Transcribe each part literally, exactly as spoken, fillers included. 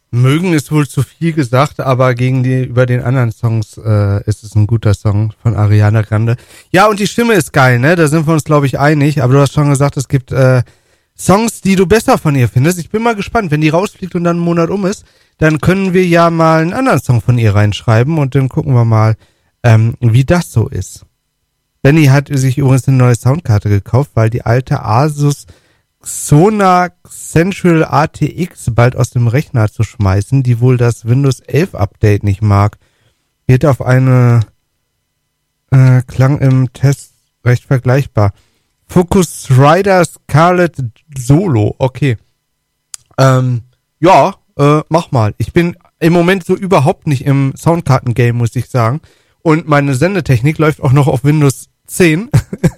Mögen ist wohl zu viel gesagt, aber gegen die, über den anderen Songs äh, ist es ein guter Song von Ariana Grande. Ja, und die Stimme ist geil, ne? Da sind wir uns, glaube ich, einig. Aber du hast schon gesagt, es gibt äh, Songs, die du besser von ihr findest. Ich bin mal gespannt, wenn die rausfliegt und dann ein Monat um ist, dann können wir ja mal einen anderen Song von ihr reinschreiben und dann gucken wir mal, ähm, wie das so ist. Benny hat sich übrigens eine neue Soundkarte gekauft, weil die alte Asus Xona Central A T X bald aus dem Rechner zu schmeißen, die wohl das Windows elf Update nicht mag. Geht auf eine äh, klang im Test recht vergleichbar. Focusrite Scarlett Solo, okay. Ähm, ja, äh, mach mal. Ich bin im Moment so überhaupt nicht im Soundkarten-Game, muss ich sagen. Und meine Sendetechnik läuft auch noch auf Windows zehn.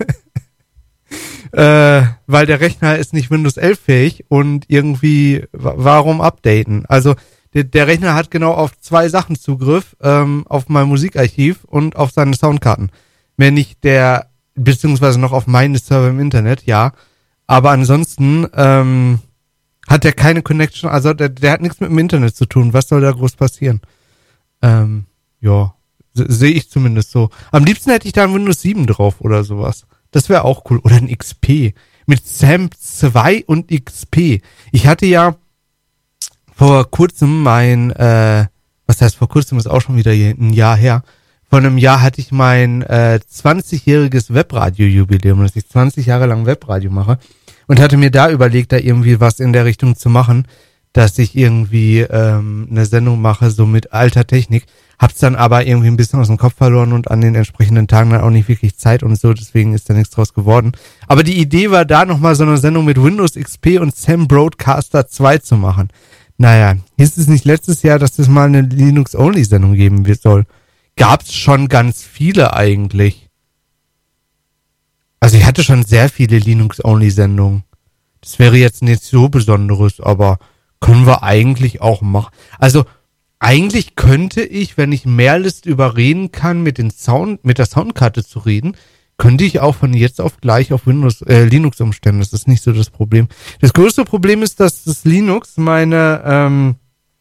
Äh, weil der Rechner ist nicht Windows elf fähig und irgendwie, w- warum updaten? Also der, der Rechner hat genau auf zwei Sachen Zugriff, ähm, auf mein Musikarchiv und auf seine Soundkarten. Mehr nicht der, beziehungsweise noch auf meine Server im Internet, ja. Aber ansonsten ähm, hat der keine Connection, also der, der hat nichts mit dem Internet zu tun. Was soll da groß passieren? Ähm, ja, se- sehe ich zumindest so. Am liebsten hätte ich da ein Windows sieben drauf oder sowas. Das wäre auch cool. Oder ein X P. Mit SAM zwei und X P. Ich hatte ja vor kurzem mein, äh, was heißt vor kurzem, ist auch schon wieder ein Jahr her. Vor einem Jahr hatte ich mein äh, zwanzigjähriges Webradio-Jubiläum, dass ich zwanzig Jahre lang Webradio mache. Und hatte mir da überlegt, da irgendwie was in der Richtung zu machen, dass ich irgendwie ähm, eine Sendung mache, so mit alter Technik. Hab's dann aber irgendwie ein bisschen aus dem Kopf verloren und an den entsprechenden Tagen dann auch nicht wirklich Zeit und so, deswegen ist da nichts draus geworden. Aber die Idee war da nochmal so eine Sendung mit Windows X P und SAM Broadcaster zwei zu machen. Naja, hieß es nicht letztes Jahr, dass es mal eine Linux-Only-Sendung geben wird soll? Gab's schon ganz viele eigentlich. Also ich hatte schon sehr viele Linux-Only-Sendungen. Das wäre jetzt nichts so Besonderes, aber können wir eigentlich auch machen. Also eigentlich könnte ich, wenn ich Mehrlist überreden kann, mit den Sound, mit der Soundkarte zu reden, könnte ich auch von jetzt auf gleich auf Windows, äh, Linux umstellen. Das ist nicht so das Problem. Das größte Problem ist, dass das Linux meine, ähm,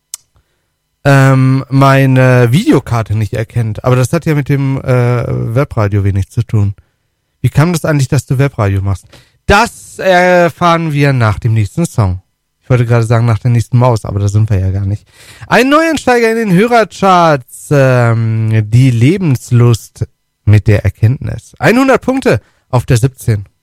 ähm, meine Videokarte nicht erkennt. Aber das hat ja mit dem äh, Webradio wenig zu tun. Wie kam das eigentlich, dass du Webradio machst? Das erfahren wir nach dem nächsten Song. Ich wollte gerade sagen, nach der nächsten Maus, aber da sind wir ja gar nicht. Ein Neuansteiger in den Hörercharts, ähm, die Lebenslust mit der Erkenntnis. hundert Punkte auf der siebzehn.